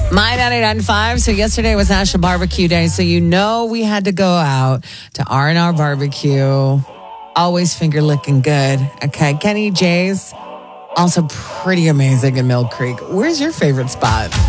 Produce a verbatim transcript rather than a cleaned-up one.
My ninety-nine point five. So yesterday was National Barbecue Day. So you know we had to go out to R and R Barbecue. Always finger licking good. Okay. Kenny J's, also pretty amazing in Mill Creek. Where's your favorite spot?